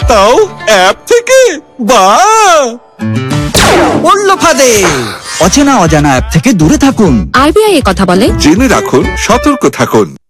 তাও অ্যাপ থেকে। বাহ, পড়লো ফাঁদে। অচেনা অজানা অ্যাপ থেকে দূরে থাকুন। আরবিআই কথা বলে, জেনে রাখুন, সতর্ক থাকুন।